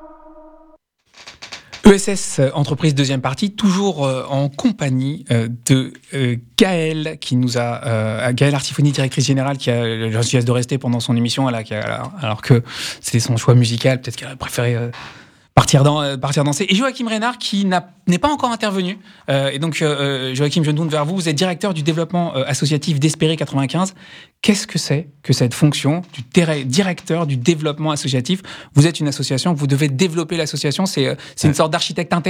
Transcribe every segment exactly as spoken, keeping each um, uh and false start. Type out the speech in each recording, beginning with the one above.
E S S Entreprise, deuxième partie, toujours euh, en compagnie euh, de euh, Gaëlle, qui nous a, euh, Gaëlle Artifoni, directrice générale, qui a la gentillesse de rester pendant son émission, elle a, qui a, alors, alors que c'était son choix musical, peut-être qu'elle a préféré euh, partir, dans, euh, partir danser. Et Joachim Reynard, qui n'a, n'est pas encore intervenu. Euh, et donc, euh, Joachim, je me tourne vers vous. Vous êtes directeur du développement euh, associatif d'Espérer quatre-vingt-quinze. Qu'est-ce que c'est que cette fonction du ter- directeur du développement associatif ? Vous êtes une association, vous devez développer l'association. C'est, euh, c'est une sorte d'architecte interne ?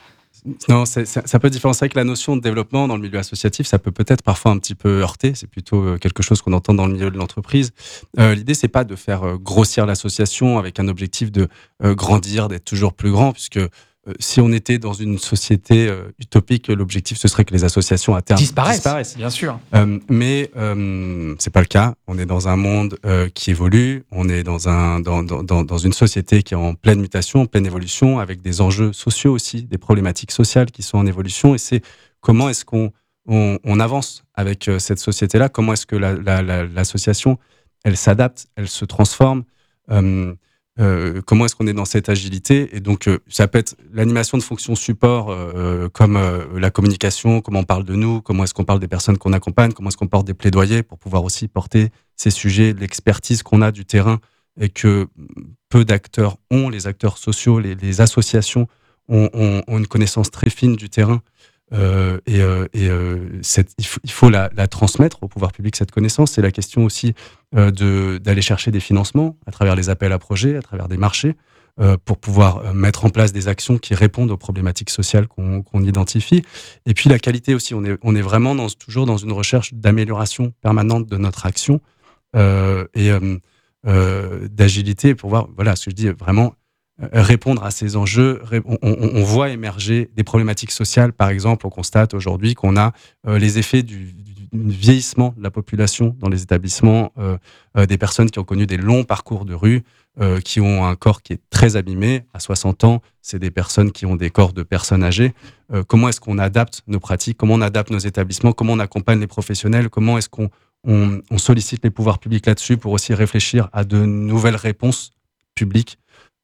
Non, c'est, c'est, ça peut différencier avec la notion de développement dans le milieu associatif. Ça peut peut-être parfois un petit peu heurter. C'est plutôt quelque chose qu'on entend dans le milieu de l'entreprise. Euh, l'idée, c'est pas de faire grossir l'association avec un objectif de euh, grandir, d'être toujours plus grand, puisque euh, si on était dans une société euh, utopique, l'objectif ce serait que les associations à terme disparaissent. disparaissent. Bien sûr. Euh, mais euh, c'est pas le cas. On est dans un monde euh, qui évolue. On est dans un dans, dans dans une société qui est en pleine mutation, en pleine évolution, avec des enjeux sociaux aussi, des problématiques sociales qui sont en évolution. Et c'est comment est-ce qu'on on, on avance avec euh, cette société-là ? Comment est-ce que la, la, la, l'association elle s'adapte, elle se transforme ? euh, Euh, comment est-ce qu'on est dans cette agilité ? Et donc, euh, ça peut être l'animation de fonctions support, euh, comme euh, la communication, comment on parle de nous, comment est-ce qu'on parle des personnes qu'on accompagne, comment est-ce qu'on porte des plaidoyers pour pouvoir aussi porter ces sujets, l'expertise qu'on a du terrain et que peu d'acteurs ont, les acteurs sociaux, les, les associations ont, ont, ont une connaissance très fine du terrain. Euh, et euh, et euh, cette, il faut, il faut la, la transmettre au pouvoir public, cette connaissance. C'est la question aussi euh, de, d'aller chercher des financements à travers les appels à projets, à travers des marchés, euh, pour pouvoir euh, mettre en place des actions qui répondent aux problématiques sociales qu'on, qu'on identifie. Et puis la qualité aussi, on est, on est vraiment dans, toujours dans une recherche d'amélioration permanente de notre action euh, et euh, euh, d'agilité pour voir, voilà, ce que je dis, vraiment répondre à ces enjeux. On, on, on voit émerger des problématiques sociales. Par exemple, on constate aujourd'hui qu'on a euh, les effets du, du vieillissement de la population dans les établissements, euh, euh, des personnes qui ont connu des longs parcours de rue, euh, qui ont un corps qui est très abîmé. À soixante ans, c'est des personnes qui ont des corps de personnes âgées. Euh, comment est-ce qu'on adapte nos pratiques ? Comment on adapte nos établissements ? Comment on accompagne les professionnels ? Comment est-ce qu'on on, on sollicite les pouvoirs publics là-dessus pour aussi réfléchir à de nouvelles réponses publiques ?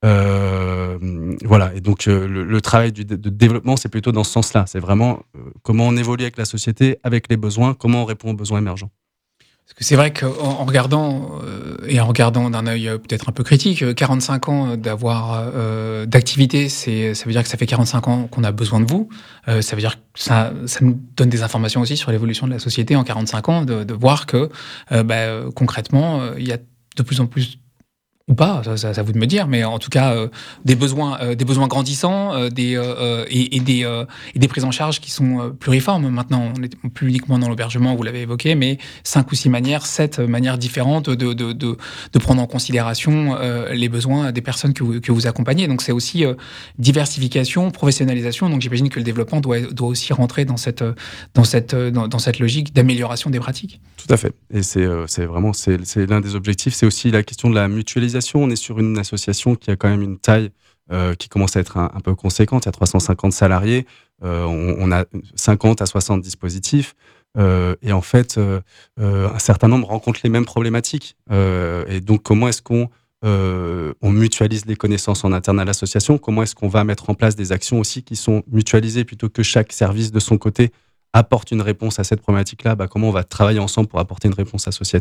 Euh, voilà, et donc euh, le, le travail du, de développement, c'est plutôt dans ce sens-là. C'est vraiment euh, comment on évolue avec la société, avec les besoins, comment on répond aux besoins émergents. Parce que c'est vrai qu'en en regardant, euh, et en regardant d'un œil euh, peut-être un peu critique, quarante-cinq ans d'avoir, euh, d'activité, c'est, ça veut dire que ça fait quarante-cinq ans qu'on a besoin de vous. Euh, ça veut dire que ça, ça nous donne des informations aussi sur l'évolution de la société en quarante-cinq ans, de, de voir que euh, bah, concrètement, euh, il y a de plus en plus ou pas, ça, ça, ça vous de me dire, mais en tout cas euh, des besoins, euh, des besoins grandissants, euh, des euh, et, et des euh, et des prises en charge qui sont euh, pluriformes. Maintenant, on n'est plus uniquement dans l'hébergement, vous l'avez évoqué, mais cinq ou six manières, sept manières différentes de de de, de prendre en considération euh, les besoins des personnes que vous, que vous accompagnez. Donc c'est aussi euh, diversification, professionnalisation. Donc j'imagine que le développement doit doit aussi rentrer dans cette dans cette dans, dans cette logique d'amélioration des pratiques. Tout à fait. Et c'est euh, c'est vraiment c'est c'est l'un des objectifs. C'est aussi la question de la mutualisation. On est sur une association qui a quand même une taille euh, qui commence à être un, un peu conséquente. Il y a trois cent cinquante salariés. Euh, on, on a cinquante à soixante dispositifs. Euh, et en fait, euh, euh, un certain nombre rencontrent les mêmes problématiques. Euh, et donc, comment est-ce qu'on euh, on mutualise les connaissances en interne à l'association ? Comment est-ce qu'on va mettre en place des actions aussi qui sont mutualisées plutôt que chaque service de son côté apporte une réponse à cette problématique-là ? Bah, comment on va travailler ensemble pour apporter une réponse associative ?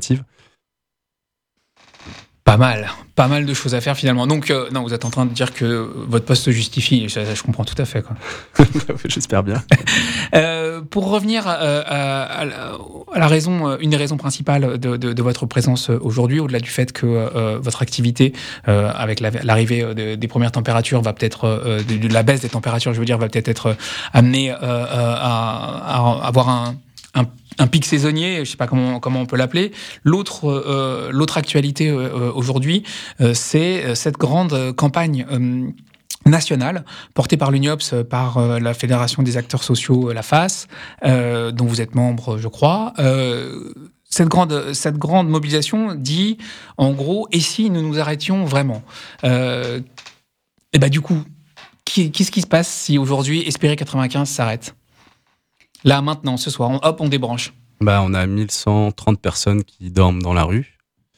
Pas mal, pas mal de choses à faire finalement. Donc, euh, non, vous êtes en train de dire que votre poste se justifie. Ça, ça, je comprends tout à fait, quoi. J'espère bien. euh, pour revenir euh, à, à, la, à la raison, une des raisons principales de, de, de votre présence aujourd'hui, au-delà du fait que euh, votre activité, euh, avec la, l'arrivée de, des premières températures, va peut-être euh, de, de la baisse des températures, je veux dire, va peut-être être amenée euh, à, à avoir un Un, un pic saisonnier, je ne sais pas comment, comment on peut l'appeler. L'autre, euh, l'autre actualité euh, aujourd'hui, euh, c'est cette grande campagne euh, nationale portée par l'UNIOPS, par euh, la Fédération des acteurs sociaux, la F A S, euh, dont vous êtes membre, je crois. Euh, cette, grande, cette grande mobilisation dit, en gros, et si nous nous arrêtions vraiment euh, Et bien, du coup, qu'est-ce qui se passe si aujourd'hui Espérer quatre-vingt-quinze s'arrête ? Là, maintenant, ce soir, on, hop, on débranche. Bah, on a mille cent trente personnes qui dorment dans la rue.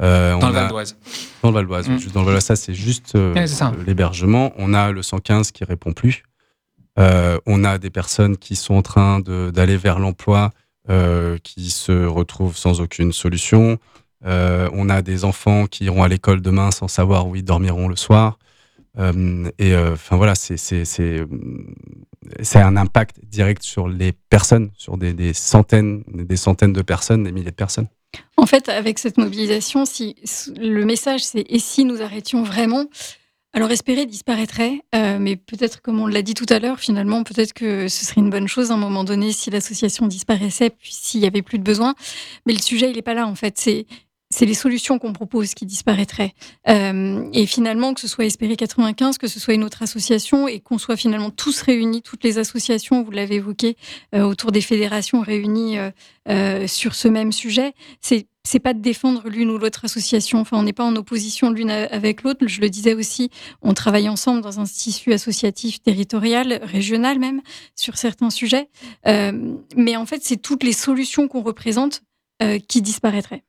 Euh, dans on le Val a, d'Oise. Dans le Val d'Oise. Mmh. Dans le Val d'Oise, ça, c'est juste euh, ouais, c'est ça. l'hébergement. On a le cent quinze qui répond plus. Euh, on a des personnes qui sont en train de, d'aller vers l'emploi, euh, qui se retrouvent sans aucune solution. Euh, on a des enfants qui iront à l'école demain sans savoir où ils dormiront le soir. Euh, et enfin euh, voilà, c'est, c'est, c'est, c'est un impact direct sur les personnes, sur des, des centaines, des centaines de personnes, des milliers de personnes. En fait, avec cette mobilisation, si le message c'est et si nous arrêtions vraiment, alors espérer disparaîtrait, euh, mais peut-être comme on l'a dit tout à l'heure, finalement peut-être que ce serait une bonne chose à un moment donné si l'association disparaissait, puis s'il y avait plus de besoin. Mais le sujet il est pas là en fait. C'est C'est les solutions qu'on propose qui disparaîtraient. Euh, et finalement, que ce soit Espérer quatre-vingt-quinze, que ce soit une autre association, et qu'on soit finalement tous réunis, toutes les associations, vous l'avez évoqué, euh, autour des fédérations réunies euh, euh, sur ce même sujet, c'est c'est pas de défendre l'une ou l'autre association. Enfin, on n'est pas en opposition l'une avec l'autre. Je le disais aussi, on travaille ensemble dans un tissu associatif territorial, régional même, sur certains sujets. Euh, mais en fait, c'est toutes les solutions qu'on représente euh, qui disparaîtraient.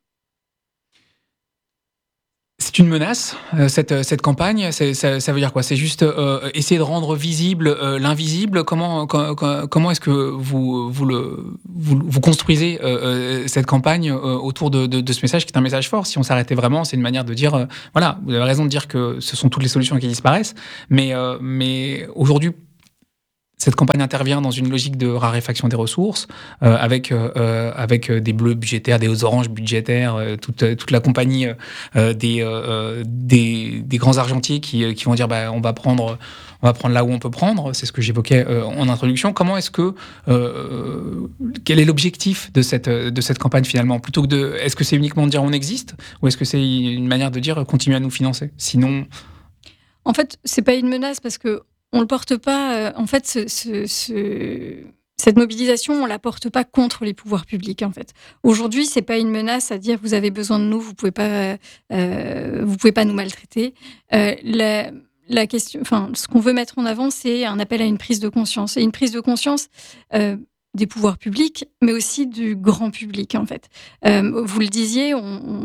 C'est une menace, euh, cette, cette campagne. C'est, ça, ça veut dire quoi? C'est juste euh, essayer de rendre visible euh, l'invisible. Comment, com, com, comment est-ce que vous, vous, le, vous, vous construisez euh, cette campagne euh, autour de, de, de ce message qui est un message fort? Si on s'arrêtait vraiment, c'est une manière de dire, euh, voilà, vous avez raison de dire que ce sont toutes les solutions qui disparaissent, mais, euh, mais aujourd'hui, cette campagne intervient dans une logique de raréfaction des ressources, euh, avec, euh, avec des bleus budgétaires, des oranges budgétaires, euh, toute, toute la compagnie euh, des, euh, des, des grands argentiers qui, qui vont dire bah, on, va prendre, on va prendre là où on peut prendre. C'est ce que j'évoquais euh, en introduction. Comment est-ce que... Euh, quel est l'objectif de cette, de cette campagne finalement? Plutôt que de... Est-ce que c'est uniquement de dire on existe? Ou est-ce que c'est une manière de dire continuez à nous financer? Sinon... En fait, c'est pas une menace parce que on le porte pas. Euh, en fait, ce, ce, ce, cette mobilisation, on la porte pas contre les pouvoirs publics. En fait, aujourd'hui, c'est pas une menace à dire vous avez besoin de nous, vous pouvez pas, euh, vous pouvez pas nous maltraiter. Euh, la, la question, enfin, ce qu'on veut mettre en avant, c'est un appel à une prise de conscience et une prise de conscience. Euh, des pouvoirs publics, mais aussi du grand public, en fait. Euh, vous le disiez, on,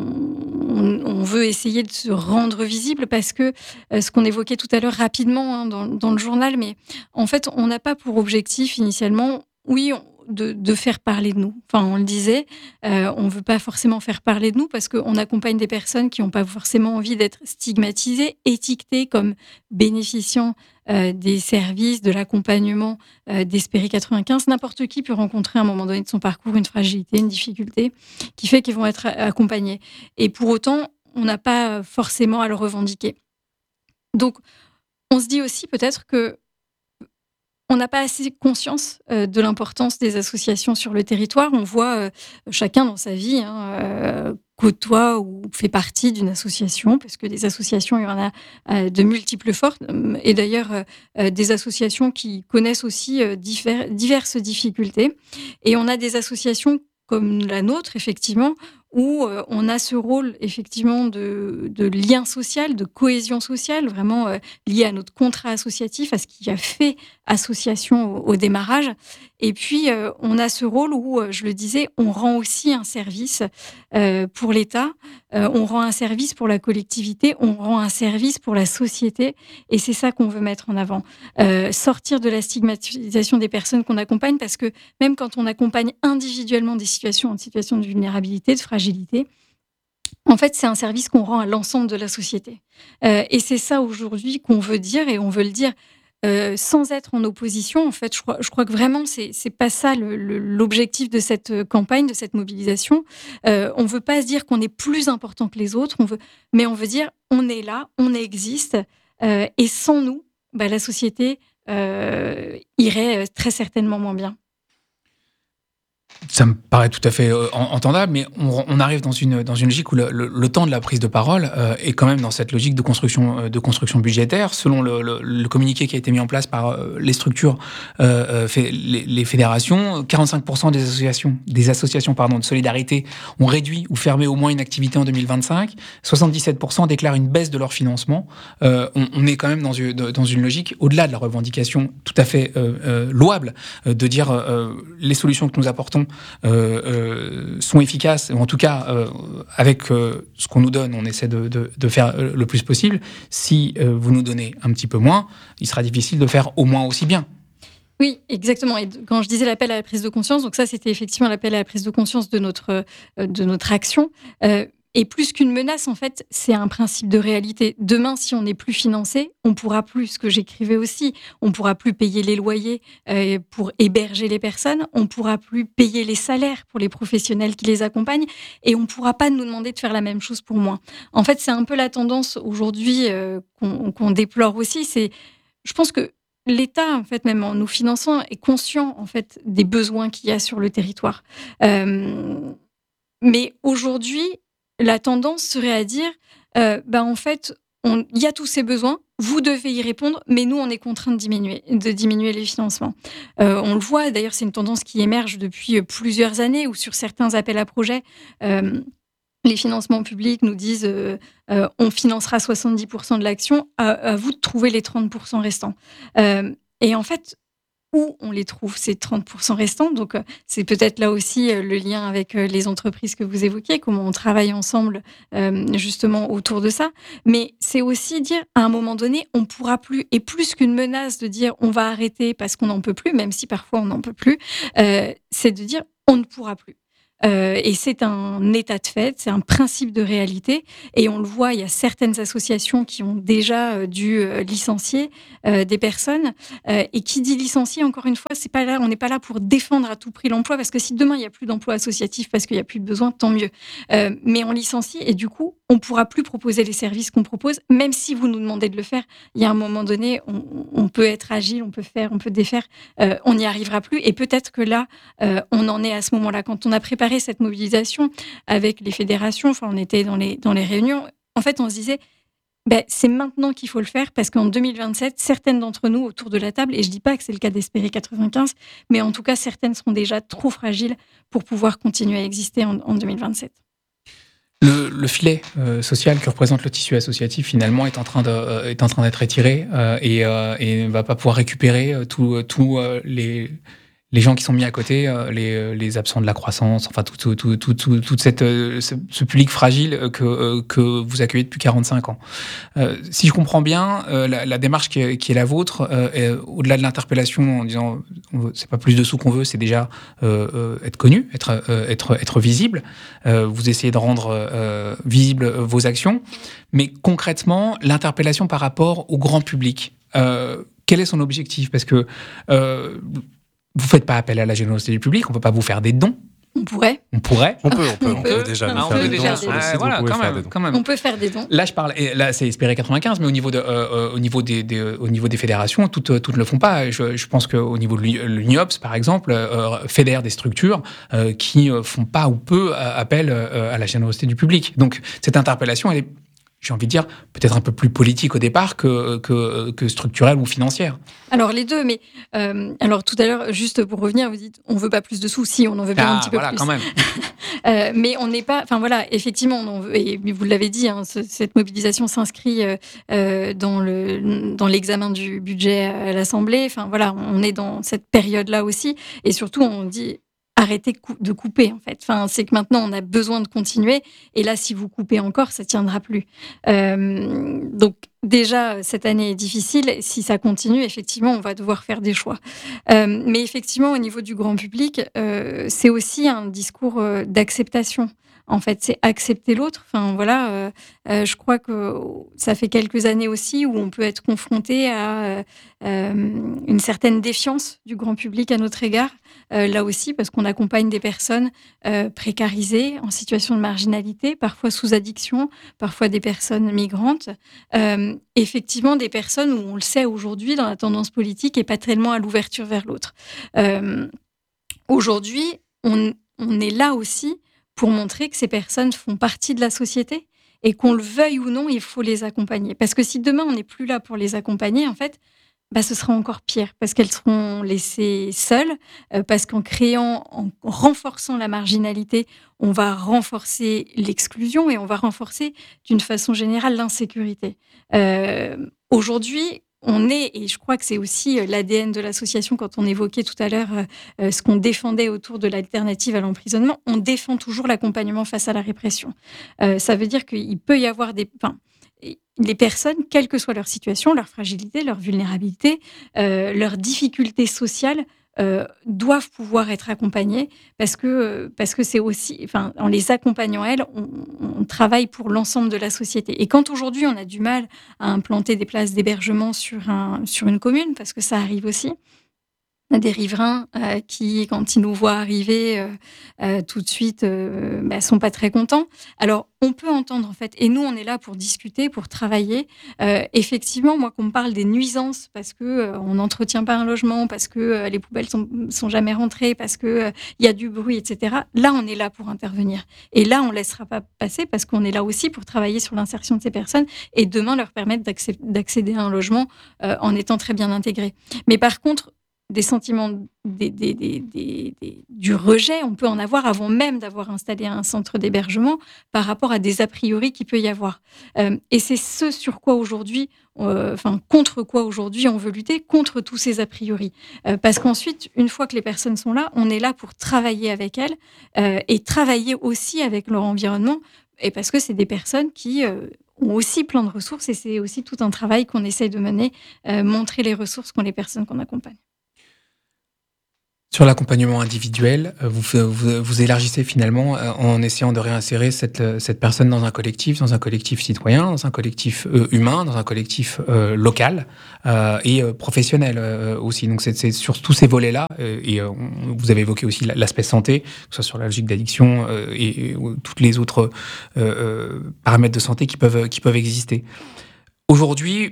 on, on veut essayer de se rendre visible parce que euh, ce qu'on évoquait tout à l'heure rapidement hein, dans, dans le journal, mais en fait, on n'a pas pour objectif initialement, oui, on, de, de faire parler de nous. Enfin, on le disait, euh, on ne veut pas forcément faire parler de nous parce qu'on accompagne des personnes qui n'ont pas forcément envie d'être stigmatisées, étiquetées comme bénéficiant Euh, des services, de l'accompagnement euh, d'Espérer quatre-vingt-quinze. N'importe qui peut rencontrer à un moment donné de son parcours une fragilité, une difficulté qui fait qu'ils vont être accompagnés. Et pour autant, on n'a pas forcément à le revendiquer. Donc, on se dit aussi peut-être que on n'a pas assez conscience euh, de l'importance des associations sur le territoire. On voit euh, chacun dans sa vie hein, euh, côtoie ou fait partie d'une association, parce que des associations, il y en a euh, de multiples formes, et d'ailleurs euh, des associations qui connaissent aussi euh, diffère, diverses difficultés. Et on a des associations comme la nôtre, effectivement, où euh, on a ce rôle, effectivement, de, de lien social, de cohésion sociale, vraiment euh, lié à notre contrat associatif, à ce qui a fait association au, au démarrage. Et puis, euh, on a ce rôle où, euh, je le disais, on rend aussi un service euh, pour l'État, euh, on rend un service pour la collectivité, on rend un service pour la société, et c'est ça qu'on veut mettre en avant. Euh, sortir de la stigmatisation des personnes qu'on accompagne, parce que même quand on accompagne individuellement des situations en situation de vulnérabilité, de fragilité, en fait, c'est un service qu'on rend à l'ensemble de la société. Euh, et c'est ça aujourd'hui qu'on veut dire, et on veut le dire euh, sans être en opposition. En fait, je crois, je crois que vraiment, c'est, c'est pas ça le, le, l'objectif de cette campagne, de cette mobilisation. Euh, on veut pas se dire qu'on est plus important que les autres, on veut, mais on veut dire on est là, on existe, euh, et sans nous, bah, la société euh, irait très certainement moins bien. Ça me paraît tout à fait euh, entendable, mais on, on arrive dans une, dans une logique où le, le, le temps de la prise de parole euh, est quand même dans cette logique de construction, de construction budgétaire. Selon le, le, le communiqué qui a été mis en place par euh, les structures, euh, fait, les, les fédérations, quarante-cinq pour cent des associations, des associations pardon, de solidarité ont réduit ou fermé au moins une activité en deux mille vingt-cinq. soixante-dix-sept pour cent déclarent une baisse de leur financement. Euh, on, on est quand même dans une, dans une logique, au-delà de la revendication tout à fait euh, euh, louable, euh, de dire euh, les solutions que nous apportons euh, euh, sont efficaces, ou en tout cas, euh, avec euh, ce qu'on nous donne, on essaie de, de, de faire le plus possible. Si euh, vous nous donnez un petit peu moins, il sera difficile de faire au moins aussi bien. Oui, exactement. Et quand je disais l'appel à la prise de conscience, donc ça, c'était effectivement l'appel à la prise de conscience de notre, euh, de notre action. Euh, et plus qu'une menace, en fait, c'est un principe de réalité. Demain, si on n'est plus financé, on pourra plus, ce que j'écrivais aussi, on pourra plus payer les loyers euh, pour héberger les personnes, on pourra plus payer les salaires pour les professionnels qui les accompagnent, et on pourra pas nous demander de faire la même chose pour moins. En fait, c'est un peu la tendance aujourd'hui euh, qu'on, qu'on déplore aussi. C'est, je pense que l'État, en fait, même en nous finançant, est conscient en fait des besoins qu'il y a sur le territoire. Euh, mais aujourd'hui, la tendance serait à dire, euh, bah en fait, il y a tous ces besoins, vous devez y répondre, mais nous, on est contraints de diminuer, de diminuer les financements. Euh, on le voit, d'ailleurs, c'est une tendance qui émerge depuis plusieurs années, où sur certains appels à projets, euh, les financements publics nous disent euh, euh, on financera soixante-dix pour cent de l'action, à, à vous de trouver les trente pour cent restants. Euh, et en fait, où on les trouve, ces trente pour cent restants? Donc, euh, c'est peut-être là aussi euh, le lien avec euh, les entreprises que vous évoquiez, comment on travaille ensemble euh, justement autour de ça. Mais c'est aussi dire, à un moment donné, on ne pourra plus, et plus qu'une menace de dire on va arrêter parce qu'on n'en peut plus, même si parfois on n'en peut plus, euh, c'est de dire on ne pourra plus. Euh, et c'est un état de fait, c'est un principe de réalité. Et on le voit, il y a certaines associations qui ont déjà euh, dû euh, licencier euh, des personnes. Euh, et qui dit licencier, encore une fois, c'est pas là, on n'est pas là pour défendre à tout prix l'emploi, parce que si demain il n'y a plus d'emploi associatif parce qu'il n'y a plus de besoin, tant mieux. Euh, mais on licencie et du coup, on ne pourra plus proposer les services qu'on propose, même si vous nous demandez de le faire. Il y a un moment donné, on, on peut être agile, on peut faire, on peut défaire, euh, on n'y arrivera plus. Et peut-être que là, euh, on en est à ce moment-là. Quand on a préparé cette mobilisation avec les fédérations, enfin, on était dans les, dans les réunions, en fait, on se disait, ben, c'est maintenant qu'il faut le faire, parce qu'en deux mille vingt-sept, certaines d'entre nous autour de la table, et je ne dis pas que c'est le cas d'Espérer quatre-vingt-quinze, mais en tout cas, certaines seront déjà trop fragiles pour pouvoir continuer à exister en, en deux mille vingt-sept. Le, le filet euh, social que représente le tissu associatif, finalement, est en train, de, euh, est en train d'être étiré euh, et euh, ne va pas pouvoir récupérer euh, tous tout, euh, les... les gens qui sont mis à côté, euh, les, les absents de la croissance, enfin tout, tout, tout, tout, tout, toute cette, euh, ce, ce public fragile que, euh, que vous accueillez depuis quarante-cinq ans. Euh, si je comprends bien, euh, la, la démarche qui est, qui est la vôtre, euh, est, au-delà de l'interpellation en disant on, c'est pas plus de sous qu'on veut, c'est déjà euh, euh, être connu, être, euh, être, être visible. Euh, vous essayez de rendre euh, visibles vos actions, mais concrètement, l'interpellation par rapport au grand public, euh, quel est son objectif? Parce que euh, vous ne faites pas appel à la générosité du public, on ne peut pas vous faire des dons. On pourrait. On pourrait. On peut, on peut, on peut peut. déjà Ah, vous on faire peut des déjà dons faire sur le des site, Ah, voilà, vous pouvez quand faire même, des dons. On quand même. peut faire des dons. Là, je parle, et là, c'est Espérer quatre-vingt-quinze, mais au niveau, de, euh, au niveau, des, des, au niveau des fédérations, toutes, toutes ne le font pas. Je, je pense qu'au niveau de l'U N I O P S, par exemple, euh, fédère des structures euh, qui ne font pas ou peu appel euh, à la générosité du public. Donc, cette interpellation, elle est, j'ai envie de dire, peut-être un peu plus politique au départ que, que, que structurelle ou financière. Alors les deux, mais euh, alors tout à l'heure, juste pour revenir, vous dites on veut pas plus de sous, si on en veut bien ah, un petit peu voilà, plus. Quand même. euh, mais on n'est pas, enfin voilà, effectivement, on en veut, et vous l'avez dit, hein, ce, cette mobilisation s'inscrit euh, euh, dans le dans l'examen du budget à l'Assemblée. Enfin voilà, on est dans cette période-là aussi, et surtout on dit arrêtez de couper en fait. Enfin, c'est que maintenant on a besoin de continuer, et là si vous coupez encore, ça tiendra plus. Euh, donc déjà cette année est difficile. Si ça continue, effectivement, on va devoir faire des choix. Euh, mais effectivement, au niveau du grand public, euh, c'est aussi un discours euh, d'acceptation. En fait, c'est accepter l'autre. Enfin, voilà, euh, euh, je crois que ça fait quelques années aussi où on peut être confronté à euh, une certaine défiance du grand public à notre égard. Euh, là aussi, parce qu'on accompagne des personnes euh, précarisées, en situation de marginalité, parfois sous addiction, parfois des personnes migrantes. Euh, effectivement, des personnes où on le sait aujourd'hui dans la tendance politique et pas tellement à l'ouverture vers l'autre. Euh, aujourd'hui, on, on est là aussi pour montrer que ces personnes font partie de la société et qu'on le veuille ou non, il faut les accompagner. Parce que si demain, on n'est plus là pour les accompagner, en fait, bah, ce sera encore pire, parce qu'elles seront laissées seules, euh, parce qu'en créant, en renforçant la marginalité, on va renforcer l'exclusion et on va renforcer, d'une façon générale, l'insécurité. Euh, aujourd'hui, on est, et je crois que c'est aussi l'A D N de l'association, quand on évoquait tout à l'heure euh, ce qu'on défendait autour de l'alternative à l'emprisonnement, on défend toujours l'accompagnement face à la répression. Euh, ça veut dire qu'il peut y avoir des... Enfin, les personnes, quelle que soit leur situation, leur fragilité, leur vulnérabilité, euh, leurs difficultés sociales, euh, doivent pouvoir être accompagnées parce que, parce que c'est aussi, enfin, en les accompagnant elles, on, on travaille pour l'ensemble de la société. Et quand aujourd'hui on a du mal à implanter des places d'hébergement sur, un, sur une commune, parce que ça arrive aussi, on a des riverains euh, qui, quand ils nous voient arriver, euh, euh, tout de suite, euh, bah, sont pas très contents. Alors, on peut entendre, en fait, et nous, on est là pour discuter, pour travailler. Euh, effectivement, moi, qu'on me parle des nuisances, parce que euh, on n'entretient pas un logement, parce que euh, les poubelles sont, sont jamais rentrées, parce que euh, il y a du bruit, et cetera. Là, on est là pour intervenir. Et là, on laissera pas passer, parce qu'on est là aussi pour travailler sur l'insertion de ces personnes et demain leur permettre d'accé- d'accéder à un logement euh, en étant très bien intégrés. Mais par contre, des sentiments des, des, des, des, des, du rejet, on peut en avoir avant même d'avoir installé un centre d'hébergement par rapport à des a priori qu'il peut y avoir. Euh, et c'est ce sur quoi aujourd'hui, euh, enfin contre quoi aujourd'hui on veut lutter, contre tous ces a priori. Euh, parce qu'ensuite, une fois que les personnes sont là, on est là pour travailler avec elles euh, et travailler aussi avec leur environnement, et parce que c'est des personnes qui... Euh, ont aussi plein de ressources et c'est aussi tout un travail qu'on essaye de mener, euh, montrer les ressources qu'ont les personnes qu'on accompagne. Sur l'accompagnement individuel, vous, vous, vous élargissez finalement en essayant de réinsérer cette, cette personne dans un collectif, dans un collectif citoyen, dans un collectif euh, humain, dans un collectif euh, local euh, et euh, professionnel euh, aussi. Donc c'est, c'est sur tous ces volets-là, euh, et euh, vous avez évoqué aussi l'aspect santé, que ce soit sur la logique d'addiction euh, et, et toutes les autres euh, euh, paramètres de santé qui peuvent, qui peuvent exister. Aujourd'hui,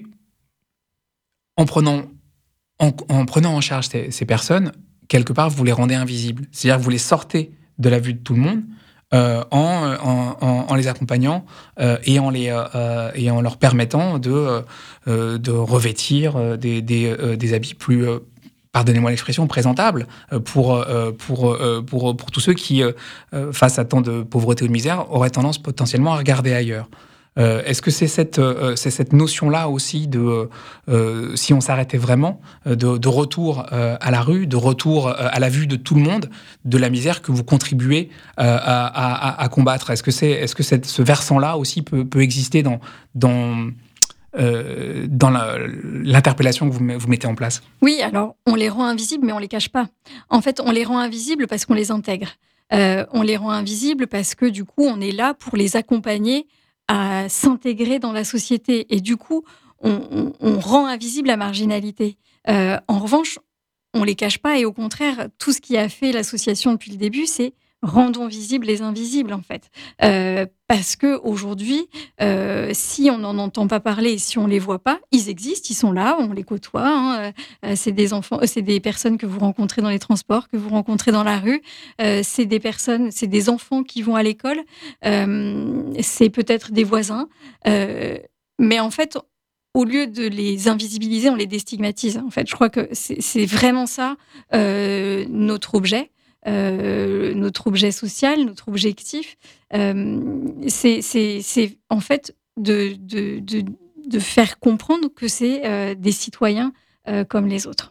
en prenant en, en, prenant en charge ces, ces personnes, quelque part, vous les rendez invisibles. C'est-à-dire que vous les sortez de la vue de tout le monde euh, en, en, en, en les accompagnant euh, et, en les, euh, et en leur permettant de, euh, de revêtir des, des, euh, des habits plus, euh, pardonnez-moi l'expression, présentables pour, euh, pour, euh, pour, pour tous ceux qui, euh, face à tant de pauvreté ou de misère, auraient tendance potentiellement à regarder ailleurs. Euh, est-ce que c'est cette, euh, c'est cette notion-là aussi de, euh, si on s'arrêtait vraiment, de, de retour euh, à la rue, de retour euh, à la vue de tout le monde, de la misère que vous contribuez euh, à, à, à combattre? Est-ce que, c'est, est-ce que cette, ce versant-là aussi peut, peut exister dans, dans, euh, dans la, l'interpellation que vous, vous mettez en place? Oui, alors on les rend invisibles, mais on les cache pas. En fait, on les rend invisibles parce qu'on les intègre. Euh, on les rend invisibles parce que du coup, on est là pour les accompagner à s'intégrer dans la société. Et du coup, on, on, on rend invisible la marginalité. Euh, en revanche, on les cache pas et au contraire, tout ce qui a fait l'association depuis le début, c'est rendons visibles les invisibles, en fait. Euh, parce que aujourd'hui, euh, si on n'en entend pas parler, si on les voit pas, ils existent, ils sont là, on les côtoie. Hein, euh, c'est des enfants, c'est des personnes que vous rencontrez dans les transports, que vous rencontrez dans la rue. Euh, c'est des personnes, c'est des enfants qui vont à l'école. Euh, c'est peut-être des voisins. Euh, mais en fait, au lieu de les invisibiliser, on les déstigmatise. En fait, je crois que c'est, c'est vraiment ça euh, notre objet. Euh, notre objet social, notre objectif, euh, c'est, c'est, c'est en fait de, de, de, de faire comprendre que c'est euh, des citoyens euh, comme les autres.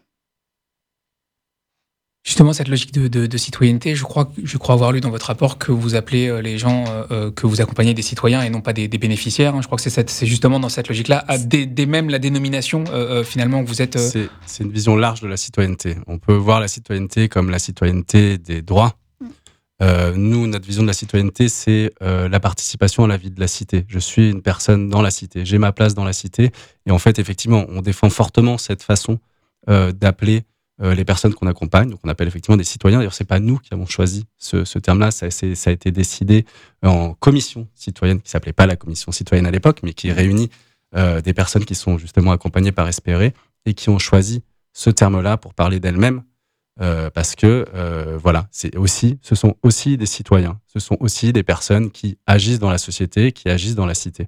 Justement, cette logique de, de, de citoyenneté, je crois, je crois avoir lu dans votre rapport que vous appelez euh, les gens, euh, que vous accompagnez des citoyens et non pas des, des bénéficiaires. Hein. Je crois que c'est, cette, c'est justement dans cette logique-là, dès, dès même la dénomination, euh, finalement, que vous êtes... Euh... C'est, c'est une vision large de la citoyenneté. On peut voir la citoyenneté comme la citoyenneté des droits. Euh, nous, notre vision de la citoyenneté, c'est euh, la participation à la vie de la cité. Je suis une personne dans la cité, j'ai ma place dans la cité. Et en fait, effectivement, on défend fortement cette façon euh, d'appeler Euh, les personnes qu'on accompagne, donc on appelle effectivement des citoyens. D'ailleurs, c'est pas nous qui avons choisi ce, ce terme-là, ça, c'est, ça a été décidé en commission citoyenne, qui s'appelait pas la commission citoyenne à l'époque, mais qui réunit euh, des personnes qui sont justement accompagnées par Espérer et qui ont choisi ce terme-là pour parler d'elles-mêmes, euh, parce que euh, voilà, c'est aussi, ce sont aussi des citoyens, ce sont aussi des personnes qui agissent dans la société, qui agissent dans la cité.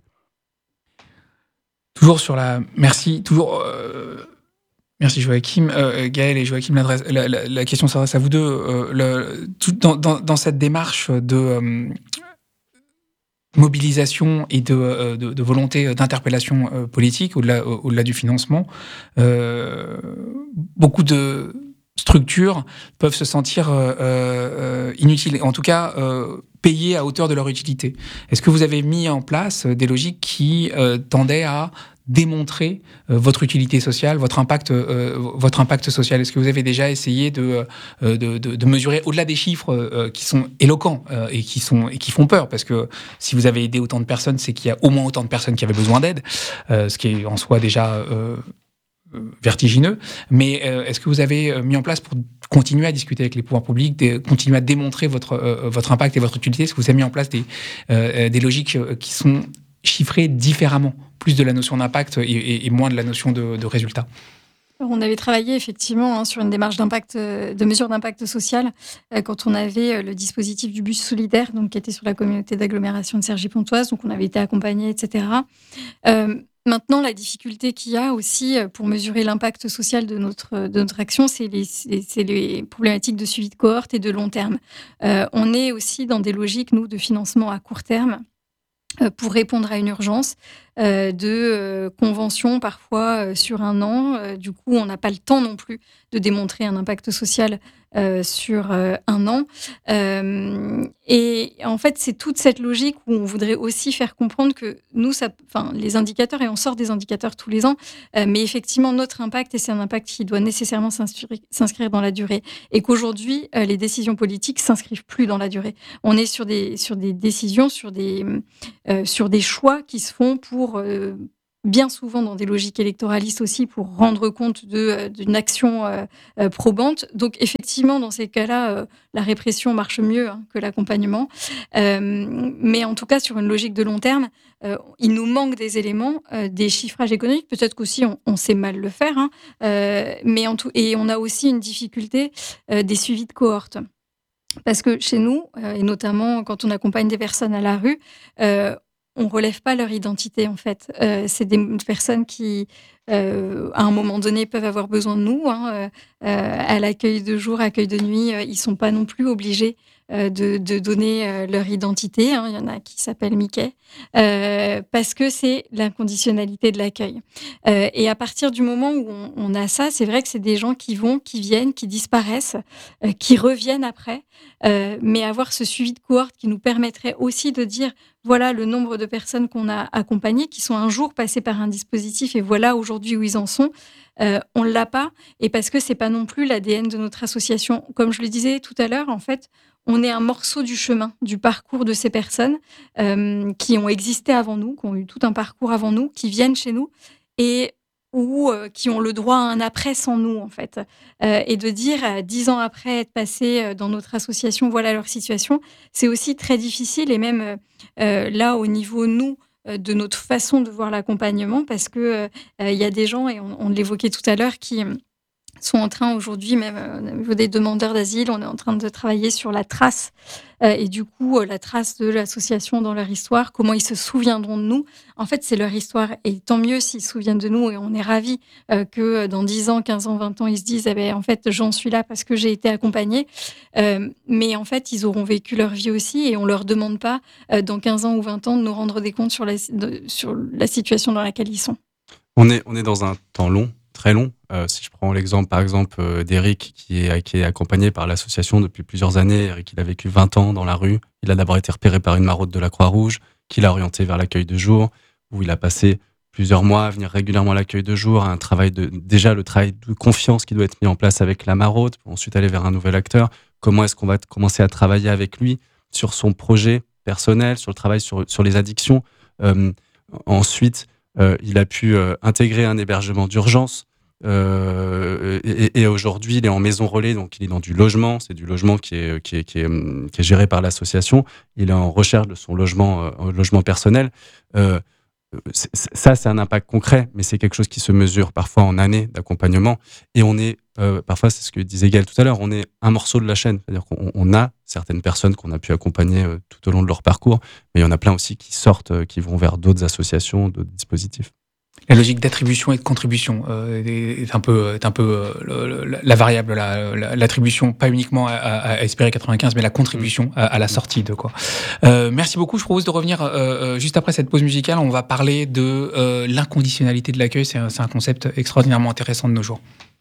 Toujours sur la, merci, toujours. Euh... Merci Joachim. Euh, Gaël et Joachim, la, la, la question s'adresse à vous deux. Euh, le, tout, dans, dans, dans cette démarche de, euh, mobilisation et de, de, de volonté d'interpellation euh, politique, au-delà, au-delà du financement, euh, beaucoup de structures peuvent se sentir euh, euh, inutiles, en tout cas euh, payées à hauteur de leur utilité. Est-ce que vous avez mis en place des logiques qui euh, tendaient à démontrer euh, votre utilité sociale, votre impact, euh, votre impact social? Est-ce que vous avez déjà essayé de, euh, de, de, de mesurer, au-delà des chiffres euh, qui sont éloquents euh, et, qui sont, et qui font peur, parce que si vous avez aidé autant de personnes, c'est qu'il y a au moins autant de personnes qui avaient besoin d'aide, euh, ce qui est en soi déjà euh, vertigineux. Mais euh, est-ce que vous avez mis en place, pour continuer à discuter avec les pouvoirs publics, de, continuer à démontrer votre, euh, votre impact et votre utilité, est-ce que vous avez mis en place des, euh, des logiques qui sont chiffrées différemment, plus de la notion d'impact et, et, et moins de la notion de, de résultat? On avait travaillé effectivement hein, sur une démarche d'impact, de mesure d'impact social euh, quand on avait euh, le dispositif du bus solidaire, donc qui était sur la communauté d'agglomération de Cergy-Pontoise, donc on avait été accompagnés, et cetera. Euh, Maintenant, la difficulté qu'il y a aussi pour mesurer l'impact social de notre, de notre action, c'est les, c'est les problématiques de suivi de cohorte et de long terme. Euh, on est aussi dans des logiques, nous, de financement à court terme euh, pour répondre à une urgence, euh, de euh, conventions parfois euh, sur un an. Euh, du coup, on n'a pas le temps non plus de démontrer un impact social euh, sur euh, un an. Euh, et en fait, c'est toute cette logique où on voudrait aussi faire comprendre que nous, ça, enfin, les indicateurs, et on sort des indicateurs tous les ans, euh, mais effectivement, notre impact, et c'est un impact qui doit nécessairement s'inscrire, s'inscrire dans la durée, et qu'aujourd'hui, euh, les décisions politiques s'inscrivent plus dans la durée. On est sur des, sur des décisions, sur des, euh, sur des choix qui se font pour euh, bien souvent dans des logiques électoralistes aussi, pour rendre compte de, d'une action euh, euh, probante. Donc effectivement, dans ces cas-là, euh, la répression marche mieux hein, que l'accompagnement. Euh, mais en tout cas, sur une logique de long terme, euh, il nous manque des éléments, euh, des chiffrages économiques. Peut-être qu'aussi, on, on sait mal le faire. Hein, euh, mais en tout, et on a aussi une difficulté euh, des suivis de cohorte. Parce que chez nous, euh, et notamment quand on accompagne des personnes à la rue, euh, on relève pas leur identité en fait. Euh, c'est des personnes qui, euh, à un moment donné, peuvent avoir besoin de nous. Hein. Euh, à l'accueil de jour, accueil de nuit, euh, ils sont pas non plus obligés euh, de, de donner euh, leur identité. Hein. Il y en a qui s'appellent Mickey euh, parce que c'est l'inconditionnalité de l'accueil. Euh, et à partir du moment où on, on a ça, c'est vrai que c'est des gens qui vont, qui viennent, qui disparaissent, euh, qui reviennent après. Euh, mais avoir ce suivi de cohorte qui nous permettrait aussi de dire voilà le nombre de personnes qu'on a accompagnées, qui sont un jour passées par un dispositif et voilà aujourd'hui où ils en sont. Euh, on ne l'a pas, et parce que c'est pas non plus l'A D N de notre association. Comme je le disais tout à l'heure, en fait, on est un morceau du chemin, du parcours de ces personnes euh, qui ont existé avant nous, qui ont eu tout un parcours avant nous, qui viennent chez nous et ou euh, qui ont le droit à un après sans nous, en fait. Euh, et de dire, euh, dix ans après être passé dans notre association, voilà leur situation, c'est aussi très difficile, et même euh, là, au niveau, nous, de notre façon de voir l'accompagnement, parce qu'il euh, y a des gens, et on, on l'évoquait tout à l'heure, qui sont en train aujourd'hui, même euh, au niveau des demandeurs d'asile, on est en train de travailler sur la trace, euh, et du coup, euh, la trace de l'association dans leur histoire, comment ils se souviendront de nous. En fait, c'est leur histoire, et tant mieux s'ils se souviennent de nous, et on est ravis euh, que dans dix ans, quinze ans, vingt ans, ils se disent eh ben, en fait, j'en suis là parce que j'ai été accompagnée. Euh, mais en fait, ils auront vécu leur vie aussi, et on ne leur demande pas, euh, dans quinze ans ou vingt ans, de nous rendre des comptes sur la, de, sur la situation dans laquelle ils sont. On est, on est dans un temps long, très long. Euh, si je prends l'exemple, par exemple, euh, d'Eric, qui est, qui est accompagné par l'association depuis plusieurs années. Eric, il a vécu vingt ans dans la rue. Il a d'abord été repéré par une maraude de la Croix-Rouge, qui l'a orienté vers l'accueil de jour, où il a passé plusieurs mois à venir régulièrement à l'accueil de jour, à un travail de, déjà le travail de confiance qui doit être mis en place avec la maraude, pour ensuite aller vers un nouvel acteur. Comment est-ce qu'on va commencer à travailler avec lui sur son projet personnel, sur le travail sur, sur les addictions. Euh, ensuite, euh, il a pu euh, intégrer un hébergement d'urgence. Euh, et, et aujourd'hui, il est en maison relais, donc il est dans du logement. C'est du logement qui est, qui est, qui est, qui est géré par l'association. Il est en recherche de son logement, euh, logement personnel. Euh, c'est, ça, c'est un impact concret, mais c'est quelque chose qui se mesure parfois en années d'accompagnement. Et on est, euh, parfois, c'est ce que disait Gaël tout à l'heure, on est un morceau de la chaîne. C'est-à-dire qu'on on a certaines personnes qu'on a pu accompagner euh, tout au long de leur parcours, mais il y en a plein aussi qui sortent, euh, qui vont vers d'autres associations, d'autres dispositifs. La logique d'attribution et de contribution euh, est un peu, est un peu euh, le, le, la variable, la, la, l'attribution, pas uniquement à, à Espérer quatre-vingt-quinze, mais la contribution à, à la sortie de quoi. Euh, merci beaucoup. Je propose de revenir euh, juste après cette pause musicale. On va parler de euh, l'inconditionnalité de l'accueil. C'est un, c'est un concept extraordinairement intéressant de nos jours.